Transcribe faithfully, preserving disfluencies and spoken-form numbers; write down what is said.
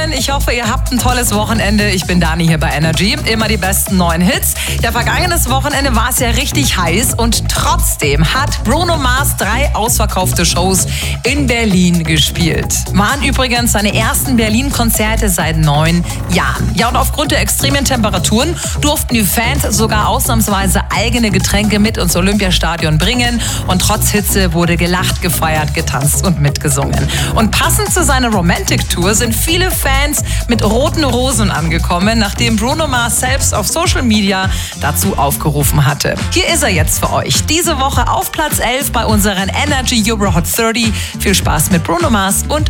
Morgen, ich hoffe, ihr habt ein tolles Wochenende. Ich bin Dani hier bei Energy. Immer die besten neuen Hits. Ja, vergangenes Wochenende war es ja richtig heiß und trotzdem hat Bruno Mars drei ausverkaufte Shows in Berlin gespielt. Waren übrigens seine ersten Berlin-Konzerte seit neun Jahren. Ja, und aufgrund der extremen Temperaturen durften die Fans sogar ausnahmsweise eigene Getränke mit ins Olympiastadion bringen und trotz Hitze wurde gelacht, gefeiert, getanzt und mitgesungen. Und passend zu seiner Romantic-Tour sind viele Fans mit roten Rosen angekommen, nachdem Bruno Mars selbst auf Social Media dazu aufgerufen hatte. Hier ist er jetzt für euch. Diese Woche auf Platz elf bei unseren Energy Euro Hot dreißig. Viel Spaß mit Bruno Mars und